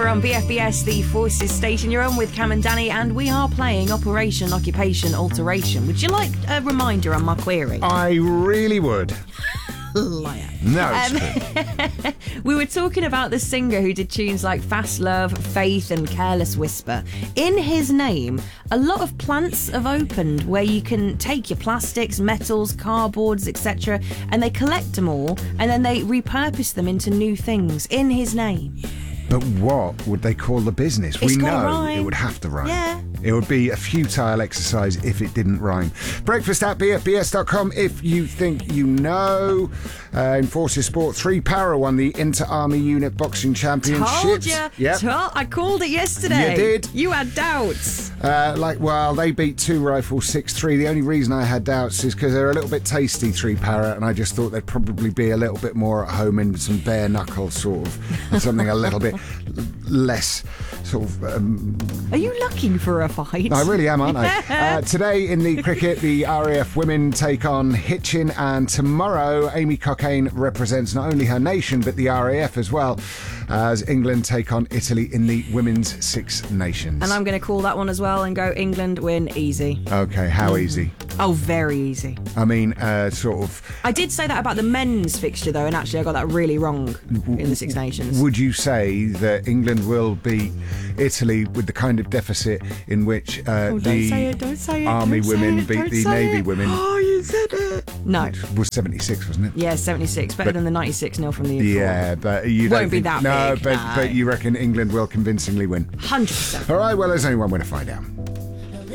You're on BFBS, the Forces station. You're on with Cam and Danny, and we are playing Operation Occupation Alteration. Would you like a reminder on my query? I really would. Liar. No, it's true. We were talking about the singer who did tunes like Fast Love, Faith and Careless Whisper. In his name, a lot of plants have opened where you can take your plastics, metals, cardboards, etc. and they collect them all and then they repurpose them into new things in his name. But what would they call the business? It's We gotta know rhyme. it would have to rhyme. Yeah. It would be a futile exercise if it didn't rhyme. Breakfast at bfbs.com if you think you know. In Forces Sport, 3 Para won the Inter-Army Unit Boxing Championships. Told ya. Yep. I called it yesterday. You did. You had doubts. They beat 2 Rifles 6-3. The only reason I had doubts is because they're a little bit tasty, 3 Para, and I just thought they'd probably be a little bit more at home in some bare knuckle sort of, something a little bit less sort of... Are you looking for a fight? I really am, aren't I? Today in the cricket, the RAF women take on Hitchin, and tomorrow Amy Cochrane represents not only her nation but the RAF as well, as England take on Italy in the Women's Six Nations. And I'm going to call that one as well and go England win easy. Okay, how easy? Oh, very easy. I mean, sort of... I did say that about the men's fixture, though, and actually I got that really wrong in the Six Nations. Would you say that England will beat Italy with the kind of deficit in which don't say it, Army don't women say it, beat don't the say Navy it. women? Oh, you said it. No. It was 76, wasn't it? Yeah, 76. Better than the 96-0 from the year before. Yeah, but you don't Won't be think... that no, big, but, no. but you reckon England will convincingly win? 100%. All right, well, there's only one way to find out.